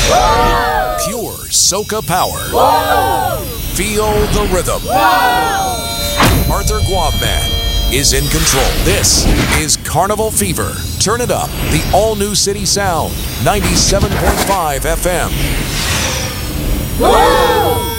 Pure soca power. Feel the rhythm. Arthur Guavman is in control. This is Carnival Fever. Turn it up. The all-new City Sound, 97.5 FM.